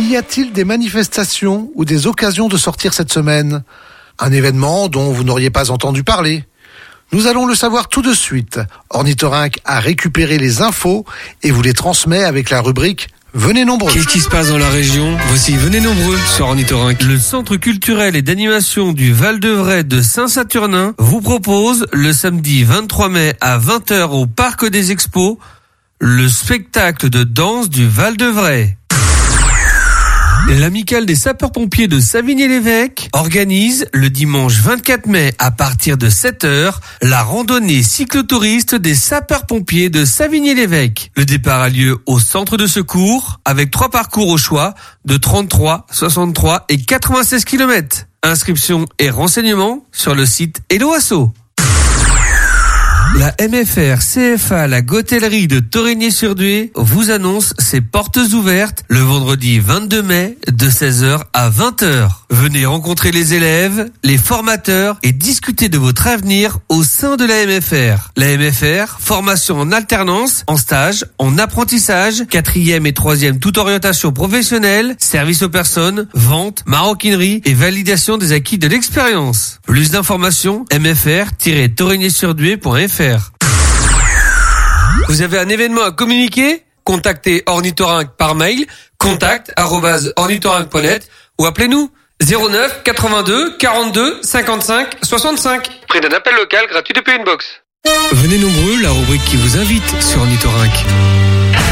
Y a-t-il des manifestations ou des occasions de sortir cette semaine ? Un événement dont vous n'auriez pas entendu parler ? Nous allons le savoir tout de suite. Ornithorynque a récupéré les infos et vous les transmet avec la rubrique Venez nombreux. Qu'est-ce qui se passe dans la région ? Voici Venez nombreux sur Ornithorynque. Le centre culturel et d'animation du Val-de-Vray de Saint-Saturnin vous propose le samedi 23 mai à 20h au Parc des Expos le spectacle de danse du Val-de-Vray. L'amicale des sapeurs-pompiers de Savigny-l'Évêque organise le dimanche 24 mai à partir de 7h la randonnée cyclotouriste des sapeurs-pompiers de Savigny-l'Évêque. Le départ a lieu au centre de secours avec 3 parcours au choix de 33, 63 et 96 km. Inscription et renseignements sur le site Hello Asso. La MFR CFA La Gotellerie de Torigny-sur-Dué vous annonce ses portes ouvertes le vendredi 22 mai de 16h à 20h. Venez rencontrer les élèves, les formateurs et discuter de votre avenir au sein de la MFR. La MFR, formation en alternance, en stage, en apprentissage, 4e et 3e toute orientation professionnelle, service aux personnes, vente, maroquinerie et validation des acquis de l'expérience. Plus d'informations, mfr-torigny-sur-dué.fr. Vous avez un événement à communiquer ? Contactez Ornithorynque par mail contact@ornithorynque.net ou appelez-nous 09 82 42 55 65. Prix d'un appel local gratuit depuis une box. Venez nombreux, la rubrique qui vous invite sur Ornithorynque.